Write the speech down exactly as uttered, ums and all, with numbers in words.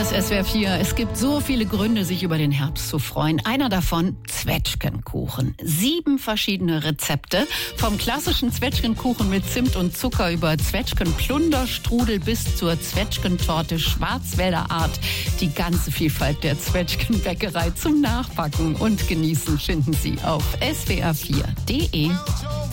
ist S W R vier. Es gibt so viele Gründe, sich über den Herbst zu freuen. Einer davon, Zwetschgenkuchen. Sieben verschiedene Rezepte. Vom klassischen Zwetschgenkuchen mit Zimt und Zucker über Zwetschgenplunderstrudel bis zur Zwetschgentorte Schwarzwälder Art. Die ganze Vielfalt der Zwetschgenbäckerei zum Nachbacken und Genießen finden Sie auf S W R vier punkt de.